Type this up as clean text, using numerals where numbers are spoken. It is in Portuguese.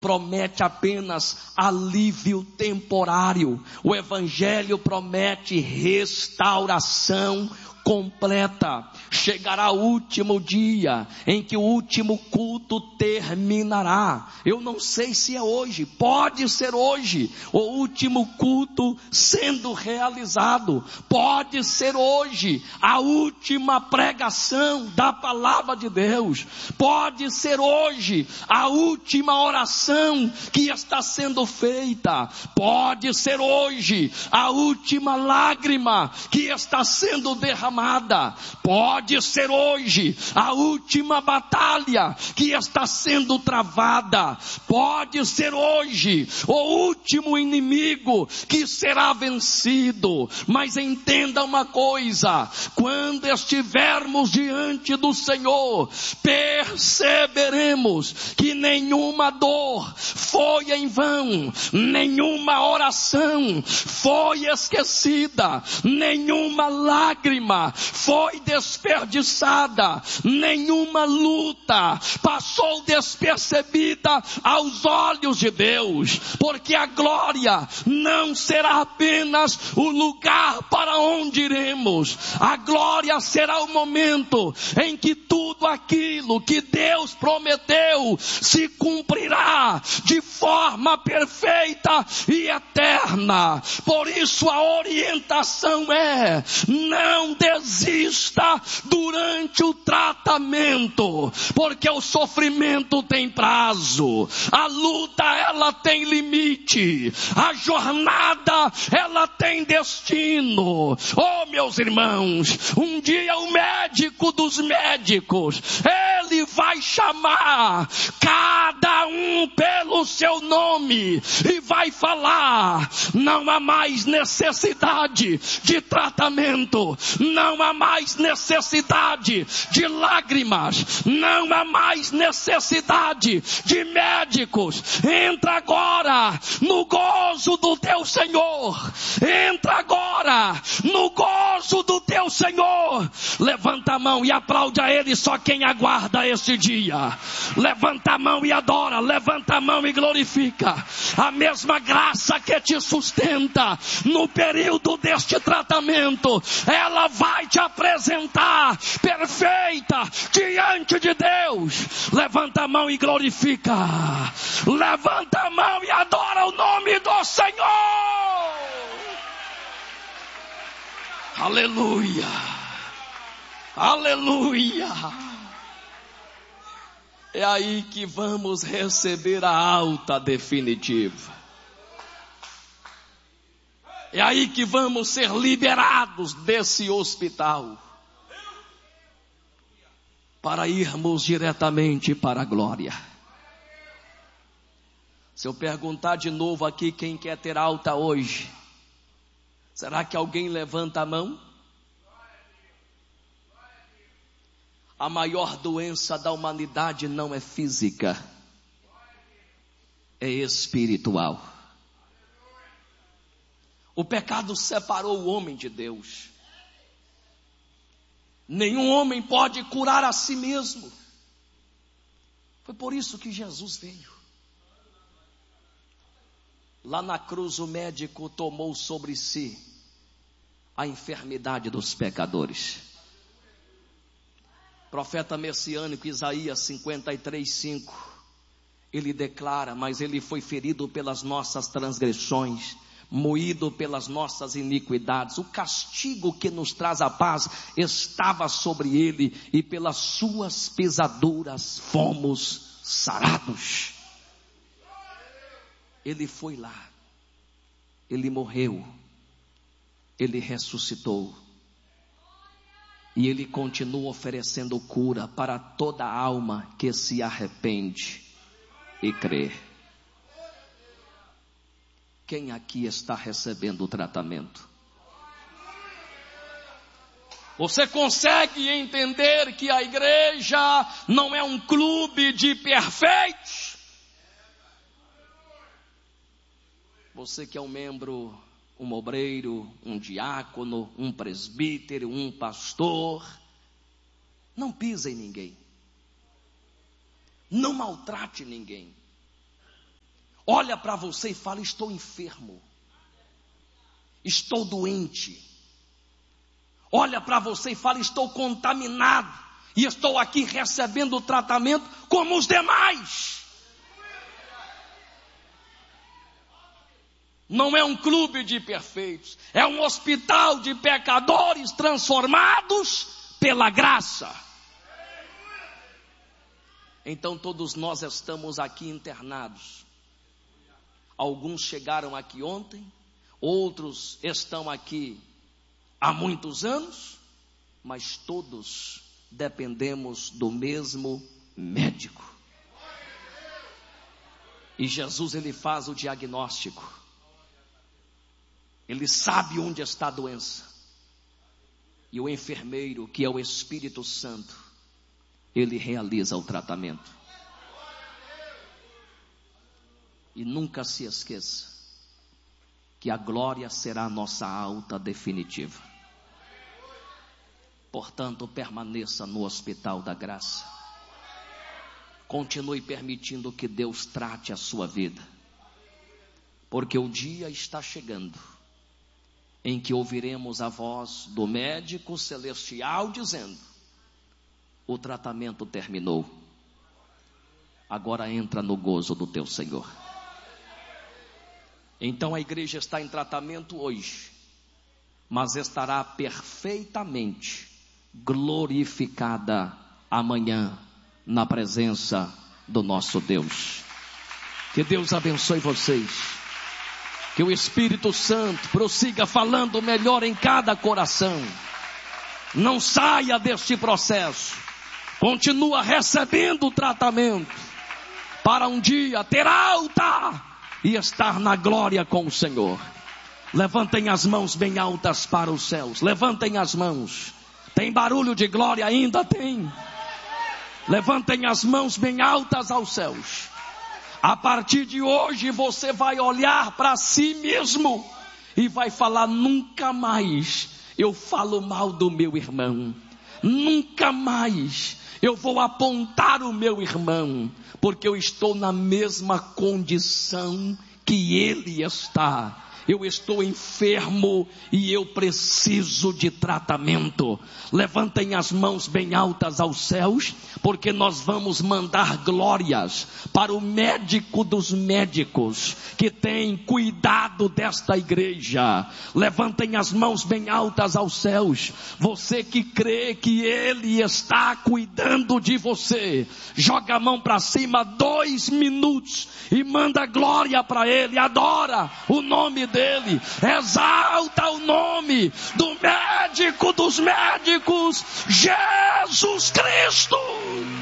promete apenas alívio temporário. O Evangelho promete restauração completa. Chegará o último dia em que o último culto terminará. Eu não sei se é hoje, pode ser hoje o último culto sendo realizado, pode ser hoje a última pregação da palavra de Deus, pode ser hoje a última oração que está sendo feita, pode ser hoje a última lágrima que está sendo derramada, pode ser hoje a última batalha que está sendo travada, pode ser hoje o último inimigo que será vencido. Mas entenda uma coisa: quando estivermos diante do Senhor, perceberemos que nenhuma dor foi em vão, nenhuma oração foi esquecida, nenhuma lágrima foi desperdiçada, nenhuma luta passou despercebida aos olhos de Deus, porque a glória não será apenas o lugar para onde iremos, a glória será o momento em que tudo aquilo que Deus prometeu se cumprirá de forma perfeita e eterna. Por isso a orientação é: não desista durante o tratamento, porque o sofrimento tem prazo, a luta ela tem limite, a jornada ela tem destino. Oh, meus irmãos, um dia o médico dos médicos, ele vai chamar cada um pelo seu nome e vai falar: não há mais necessidade de tratamento, não há mais necessidade de lágrimas, não há mais necessidade de médicos. Entra agora no gozo do teu Senhor, entra agora no gozo do teu Senhor. Levanta a mão e aplaude a Ele, só quem aguarda esse dia. Levanta a mão e adora, levanta a mão e glorifica. A mesma graça que te sustenta no período deste tratamento, ela vai te apresentar perfeita diante de Deus. Levanta a mão e glorifica. Levanta a mão e adora o nome do Senhor. Aleluia. Aleluia. É aí que vamos receber a alta definitiva. É aí que vamos ser liberados desse hospital, para irmos diretamente para a glória. Se eu perguntar de novo aqui, quem quer ter alta hoje, será que alguém levanta a mão? A maior doença da humanidade não é física, é espiritual. O pecado separou o homem de Deus. Nenhum homem pode curar a si mesmo. Foi por isso que Jesus veio. Lá na cruz o médico tomou sobre si a enfermidade dos pecadores. Profeta messiânico Isaías 53:5, ele declara: mas ele foi ferido pelas nossas transgressões, moído pelas nossas iniquidades, o castigo que nos traz a paz estava sobre ele, e pelas suas pisaduras fomos sarados. Ele foi lá, ele morreu, ele ressuscitou, e ele continua oferecendo cura para toda alma que se arrepende e crê. Quem aqui está recebendo o tratamento? Você consegue entender que a igreja não é um clube de perfeitos? Você que é um membro, um obreiro, um diácono, um presbítero, um pastor, não pisa em ninguém, não maltrate ninguém. olha para você e fala: estou enfermo, estou doente. Olha para você e fala: estou contaminado e estou aqui recebendo o tratamento como os demais. Não é um clube de perfeitos, é um hospital de pecadores transformados pela graça. Então todos nós estamos aqui internados. Alguns chegaram aqui ontem, outros estão aqui há muitos anos, mas todos dependemos do mesmo médico. E Jesus, ele faz o diagnóstico. Ele sabe onde está a doença. E o enfermeiro, que é o Espírito Santo, ele realiza o tratamento. E nunca se esqueça que a glória será a nossa alta definitiva. Portanto, permaneça no hospital da graça. Continue permitindo que Deus trate a sua vida. Porque o dia está chegando em que ouviremos a voz do médico celestial dizendo: o tratamento terminou. Agora entra no gozo do teu Senhor. Então a igreja está em tratamento hoje, mas estará perfeitamente glorificada amanhã na presença do nosso Deus. Que Deus abençoe vocês. Que o Espírito Santo prossiga falando melhor em cada coração. Não saia deste processo. Continua recebendo o tratamento para um dia ter alta e estar na glória com o Senhor. Levantem as mãos bem altas para os céus. Levantem as mãos. Tem barulho de glória ainda? Tem. Levantem as mãos bem altas aos céus. A partir de hoje você vai olhar para si mesmo e vai falar: nunca mais eu falo mal do meu irmão. Nunca mais eu vou apontar o meu irmão, porque eu estou na mesma condição que ele está. Eu estou enfermo e eu preciso de tratamento. Levantem as mãos bem altas aos céus, porque nós vamos mandar glórias para o médico dos médicos, que tem cuidado desta igreja. Levantem as mãos bem altas aos céus. Você que crê que ele está cuidando de você, joga a mão para cima 2 minutos e manda glória para ele. Adora o nome dele, exalta o nome do médico dos médicos, Jesus Cristo.